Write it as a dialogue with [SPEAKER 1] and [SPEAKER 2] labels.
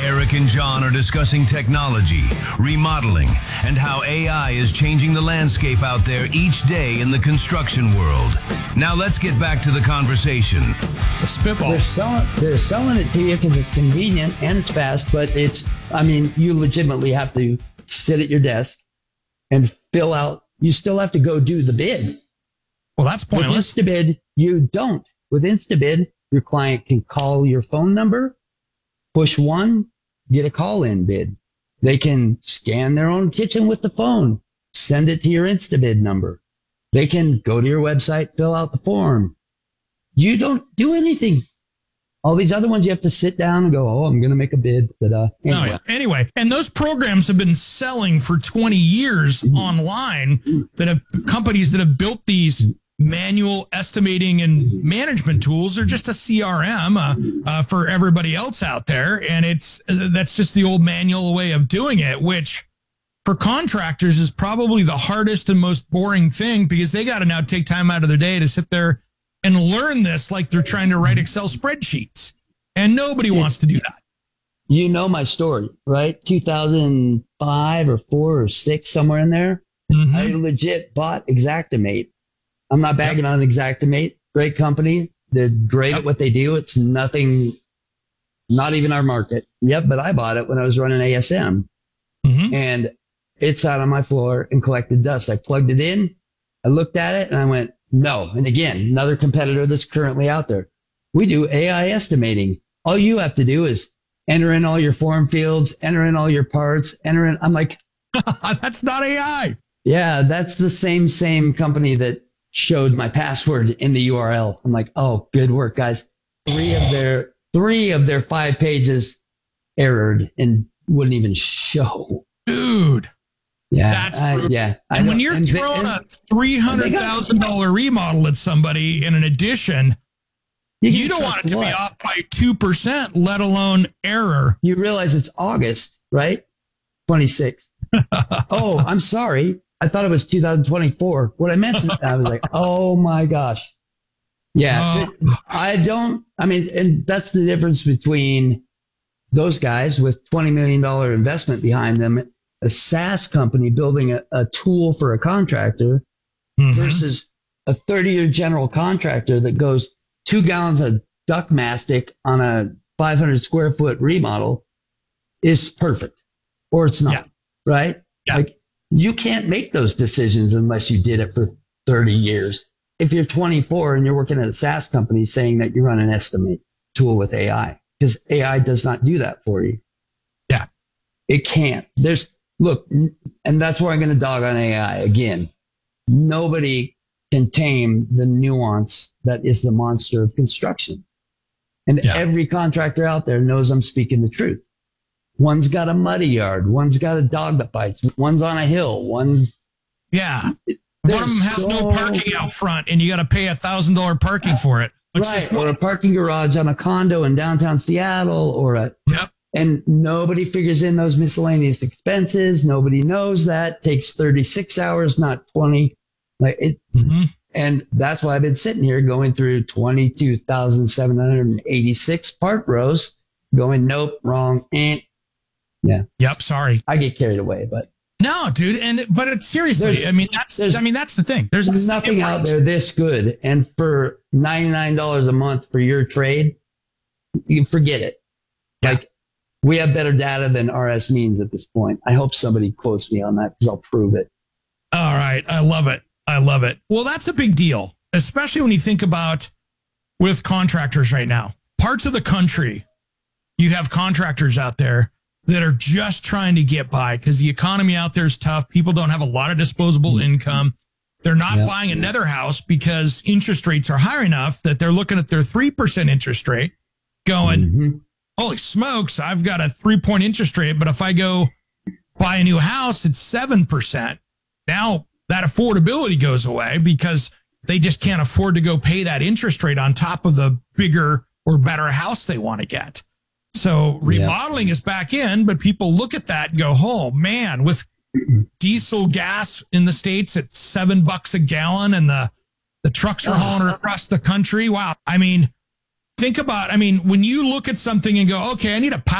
[SPEAKER 1] Eric and John are discussing technology, remodeling, and how AI is changing the landscape out there each day in the construction world. Now let's get back to the conversation.
[SPEAKER 2] It's a spitball.
[SPEAKER 3] They're selling it to you because it's convenient and it's fast, but you legitimately have to sit at your desk and fill out. You still have to go do the bid.
[SPEAKER 2] Well, that's pointless.
[SPEAKER 3] With Instabid, you don't. With Instabid, your client can call your phone number, push 1, get a call-in bid. They can scan their own kitchen with the phone, send it to your Instabid number. They can go to your website, fill out the form. You don't do anything. All these other ones, you have to sit down and go, I'm going to make a bid.
[SPEAKER 2] Anyway, and those programs have been selling for 20 years online. That have companies that have built these manual estimating and management tools are just a CRM for everybody else out there. And that's just the old manual way of doing it, which for contractors is probably the hardest and most boring thing because they got to now take time out of their day to sit there and learn this like they're trying to write Excel spreadsheets. And nobody wants to do that.
[SPEAKER 3] You know my story, right? 2005 or 4 or 6, somewhere in there. Mm-hmm. I legit bought Xactimate. I'm not bagging on Xactimate. Great company. They're great at what they do. It's nothing, not even our market. Yep, but I bought it when I was running ASM. Mm-hmm. And it sat on my floor and collected dust. I plugged it in. I looked at it and I went, no. And again, another competitor that's currently out there. We do AI estimating. All you have to do is enter in all your form fields, enter in all your parts, I'm like,
[SPEAKER 2] that's not AI.
[SPEAKER 3] Yeah, that's the same company that showed my password in the URL. I'm like, oh, good work, guys. 3 of their 5 pages errored and wouldn't even show.
[SPEAKER 2] Dude.
[SPEAKER 3] Yeah.
[SPEAKER 2] That's and when you're throwing a $300,000 remodel at somebody in an addition, you don't want it to be off by 2%, let alone error.
[SPEAKER 3] You realize it's August, right? 26th. Oh, I'm sorry. I thought it was 2024. What I meant is I was like, oh my gosh. Yeah. And that's the difference between those guys with $20 million investment behind them, a SaaS company building a tool for a contractor versus a 30-year general contractor that goes 2 gallons of duct mastic on a 500 square foot remodel is perfect, or it's not, right? Yeah. Like, you can't make those decisions unless you did it for 30 years. If you're 24 and you're working at a SaaS company saying that you run an estimate tool with AI, because AI does not do that for you.
[SPEAKER 2] Yeah.
[SPEAKER 3] It can't. And that's where I'm going to dog on AI again. Nobody can tame the nuance that is the monster of construction. And every contractor out there knows I'm speaking the truth. One's got a muddy yard. One's got a dog that bites. One's on a hill. One's...
[SPEAKER 2] Yeah. One of them has no parking out front, and you got to pay $1,000 parking for it.
[SPEAKER 3] Right. Or a parking garage on a condo in downtown Seattle, and nobody figures in those miscellaneous expenses. Nobody knows that. Takes 36 hours, not 20. And that's why I've been sitting here going through 22,786 part rows, going, nope, wrong, Yeah.
[SPEAKER 2] Yep. Sorry.
[SPEAKER 3] I get carried away, but
[SPEAKER 2] no, dude. But it's seriously, that's the thing.
[SPEAKER 3] There's nothing out there this good. And for $99 a month for your trade, you can forget it. Yeah. Like, we have better data than RS Means at this point. I hope somebody quotes me on that because I'll prove it.
[SPEAKER 2] All right. I love it. Well, that's a big deal, especially when you think about with contractors right now. Parts of the country, you have contractors out there that are just trying to get by because the economy out there is tough. People don't have a lot of disposable income. They're not buying another house because interest rates are high enough that they're looking at their 3% interest rate going, holy smokes, I've got a 3-point interest rate, but if I go buy a new house, it's 7%. Now that affordability goes away because they just can't afford to go pay that interest rate on top of the bigger or better house they want to get. So remodeling is back in, but people look at that and go, oh man, with diesel gas in the States at $7 a gallon and the trucks are hauling across the country. Wow. I mean, think about, when you look at something and go, okay, I need a